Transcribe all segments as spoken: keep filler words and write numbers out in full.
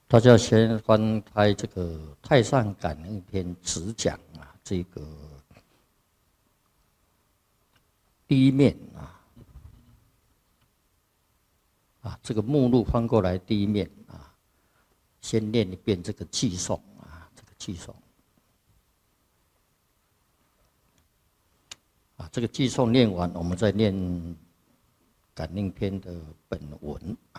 大家先翻开这个《太上感应篇》直讲啊，这个第一面啊，啊，这个目录翻过来第一面啊，先念一遍这个偈颂啊，这个偈颂啊，这个偈颂念完，我们再念感应篇的本文啊。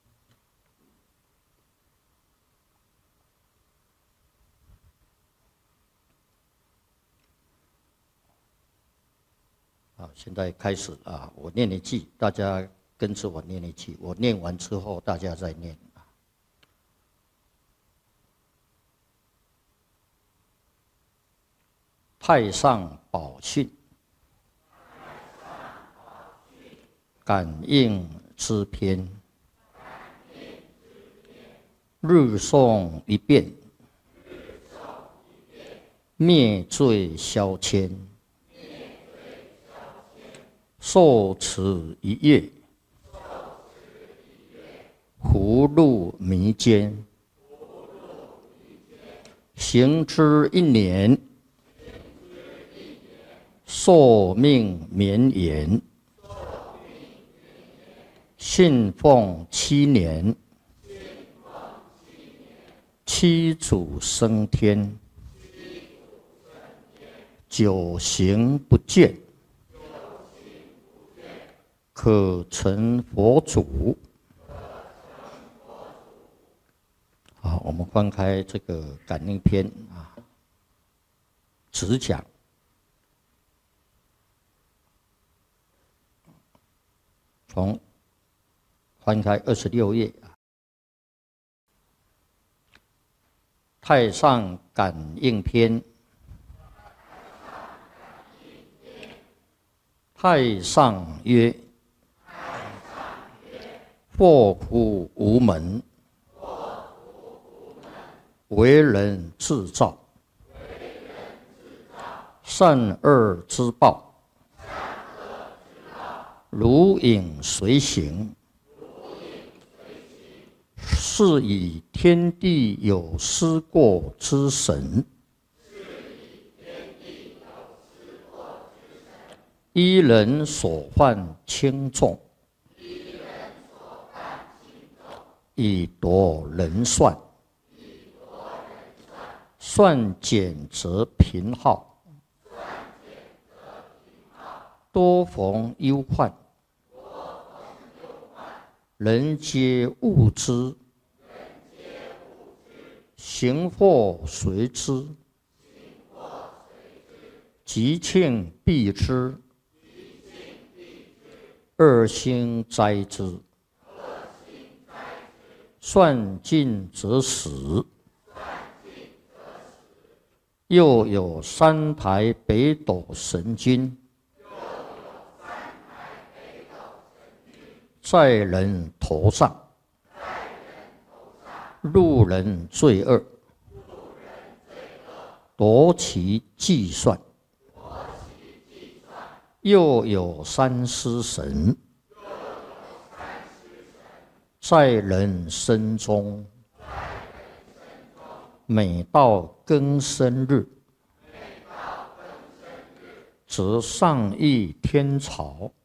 好，现在开始啊！我念一句，大家跟着我念一句。我念完之后，大家再念啊。太上宝训，感应之篇，日诵一遍，灭罪消愆。受持一月，胡入迷间；行之一年，寿命绵延；信奉七年，七祖升天；九行不倦，可成佛主。好，我们翻开这个感应篇啊，直讲。从翻开二十六页啊，太上感应篇。太上曰：祸福无门，为人自造。善恶之报，如影随形。是以天地有失过之神，依人所犯轻重，以夺人算。算减则贫耗，多逢忧患。人皆恶之，行祸随之，吉庆避之，恶星灾之。算尽则死。又有三台北斗神君，在人头上，路人罪恶，夺其计算。又有三尸神，在人身中，每到庚申日，则上议天朝，